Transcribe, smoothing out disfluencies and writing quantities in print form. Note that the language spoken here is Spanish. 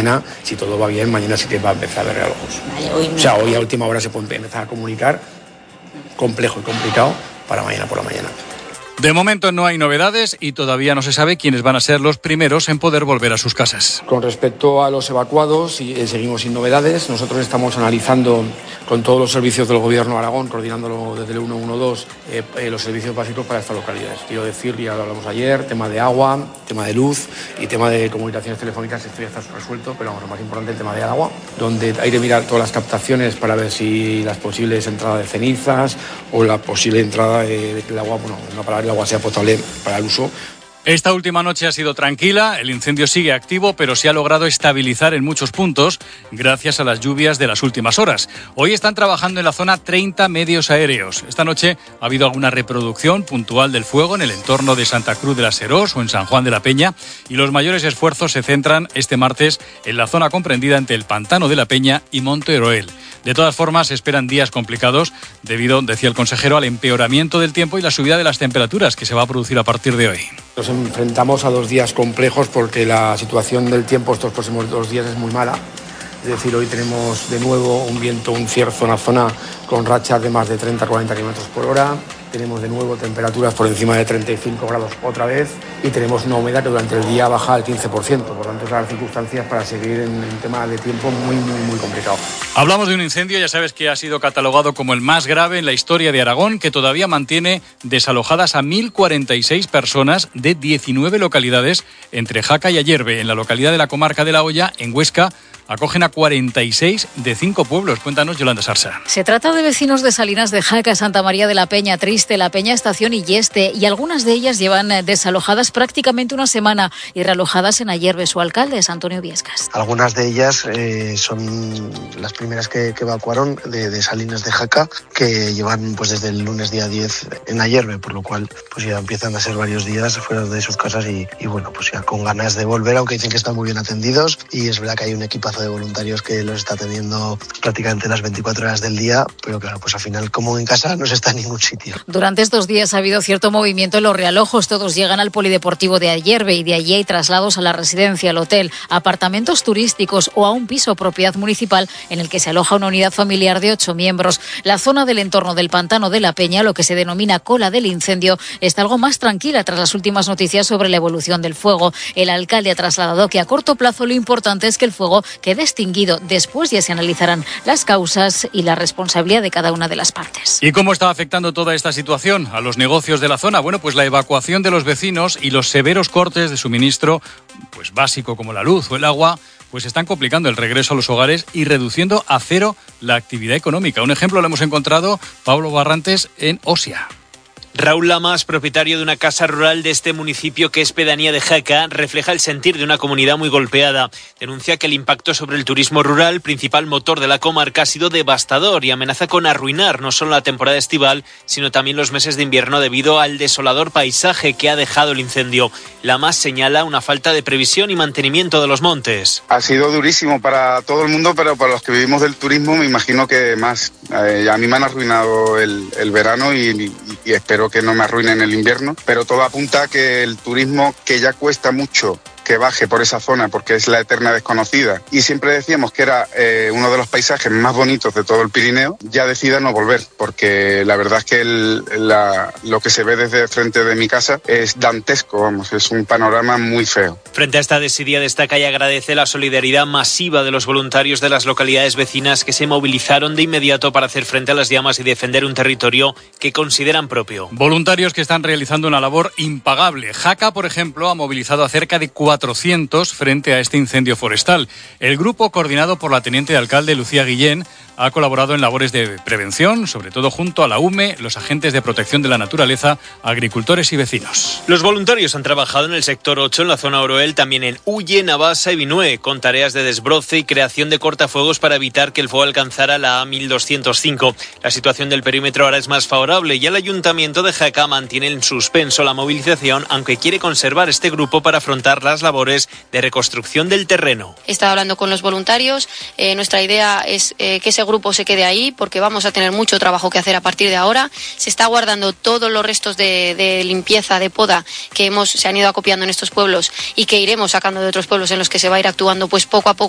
mañana, si todo va bien, mañana sí que va a empezar a ver realojos. Vale, hoy no. O sea, hoy a última hora se puede empezar a comunicar, complejo y complicado, para mañana por la mañana. De momento no hay novedades y todavía no se sabe quiénes van a ser los primeros en poder volver a sus casas. Con respecto a los evacuados, seguimos sin novedades. Nosotros estamos analizando con todos los servicios del Gobierno de Aragón, coordinándolo desde el 112, los servicios básicos para estas localidades. Quiero decir, ya lo hablamos ayer, tema de agua, tema de luz y tema de comunicaciones telefónicas, esto ya está resuelto, pero lo más importante, el tema de agua, donde hay que mirar todas las captaciones para ver si las posibles entradas de cenizas o la posible entrada del agua, bueno, no para el agua sea potable para el uso. Esta última noche ha sido tranquila, el incendio sigue activo, pero se ha logrado estabilizar en muchos puntos gracias a las lluvias de las últimas horas. Hoy están trabajando en la zona 30 medios aéreos. Esta noche ha habido alguna reproducción puntual del fuego en el entorno de Santa Cruz de la Serós o en San Juan de la Peña, y los mayores esfuerzos se centran este martes en la zona comprendida entre el Pantano de la Peña y Monte Oroel. De todas formas, se esperan días complicados debido, decía el consejero, al empeoramiento del tiempo y la subida de las temperaturas que se va a producir a partir de hoy. Nos enfrentamos a 2 días complejos porque la situación del tiempo estos próximos 2 días es muy mala. Es decir, hoy tenemos de nuevo un viento, un cierzo en la zona con rachas de más de 30-40 km por hora. Tenemos de nuevo temperaturas por encima de 35 grados otra vez y tenemos una humedad que durante el día baja al 15%. Por tanto, son las circunstancias para seguir en tema de tiempo muy complicado. Hablamos de un incendio, ya sabes que ha sido catalogado como el más grave en la historia de Aragón, que todavía mantiene desalojadas a 1.046 personas de 19 localidades entre Jaca y Ayerbe. En la localidad de la comarca de La Hoya, en Huesca, acogen a 46 de 5 pueblos. Cuéntanos, Yolanda Sarsa. Se trata de vecinos de Salinas de Jaca, Santa María de la Peña, Triste, La Peña Estación y Yeste, y algunas de ellas llevan desalojadas prácticamente una semana y realojadas en Ayerbe. Su alcalde es Antonio Viescas. Algunas de ellas son las primeras que evacuaron de Salinas de Jaca, que llevan pues desde el lunes día 10 en Ayerbe, por lo cual pues ya empiezan a ser varios días fuera de sus casas y bueno, pues ya con ganas de volver, aunque dicen que están muy bien atendidos, y es verdad que hay un equipazo de voluntarios que los está teniendo prácticamente las 24 horas del día, pero claro, pues al final como en casa no se está en ningún sitio. Durante estos días ha habido cierto movimiento en los realojos. Todos llegan al polideportivo de Ayerbe y de allí hay traslados a la residencia, al hotel, apartamentos turísticos o a un piso propiedad municipal en el que se aloja una unidad familiar de 8 miembros. La zona del entorno del Pantano de la Peña, lo que se denomina cola del incendio, está algo más tranquila tras las últimas noticias sobre la evolución del fuego. El alcalde ha trasladado que a corto plazo lo importante es que el fuego quede extinguido. Después ya se analizarán las causas y la responsabilidad de cada una de las partes. ¿Y cómo está afectando toda esta situación a los negocios de la zona? Bueno, pues la evacuación de los vecinos y los severos cortes de suministro, pues básico como la luz o el agua, pues están complicando el regreso a los hogares y reduciendo a cero la actividad económica. Un ejemplo lo hemos encontrado, Pablo Barrantes, en Osia. Raúl Lamas, propietario de una casa rural de este municipio que es pedanía de Jaca, refleja el sentir de una comunidad muy golpeada. Denuncia que el impacto sobre el turismo rural, principal motor de la comarca, ha sido devastador y amenaza con arruinar no solo la temporada estival, sino también los meses de invierno debido al desolador paisaje que ha dejado el incendio. Lamas señala una falta de previsión y mantenimiento de los montes. Ha sido durísimo para todo el mundo, pero para los que vivimos del turismo me imagino que más. A mí me han arruinado el verano y espero que no me arruinen el invierno, pero todo apunta a que el turismo, que ya cuesta mucho que baje por esa zona porque es la eterna desconocida y siempre decíamos que era uno de los paisajes más bonitos de todo el Pirineo, ya decida no volver, porque la verdad es que lo que se ve desde frente de mi casa es dantesco, vamos, es un panorama muy feo. Frente a esta desidia destaca y agradece la solidaridad masiva de los voluntarios de las localidades vecinas que se movilizaron de inmediato para hacer frente a las llamas y defender un territorio que consideran propio. Voluntarios que están realizando una labor impagable. Jaca, por ejemplo, ha movilizado a cerca de 400 frente a este incendio forestal. El grupo, coordinado por la teniente de alcalde Lucía Guillén, ha colaborado en labores de prevención, sobre todo junto a la UME, los agentes de protección de la naturaleza, agricultores y vecinos. Los voluntarios han trabajado en el sector 8, en la zona Oroel, también en Ulle, Navasa y Vinué, con tareas de desbroce y creación de cortafuegos para evitar que el fuego alcanzara la A1205. La situación del perímetro ahora es más favorable y el Ayuntamiento de Jaca mantiene en suspenso la movilización, aunque quiere conservar este grupo para afrontar las labores de reconstrucción del terreno. He estado hablando con los voluntarios, nuestra idea es que ese grupo se quede ahí porque vamos a tener mucho trabajo que hacer a partir de ahora. Se está guardando todos los restos de limpieza, de poda que se han ido acopiando en estos pueblos y que iremos sacando de otros pueblos en los que se va a ir actuando pues poco a poco.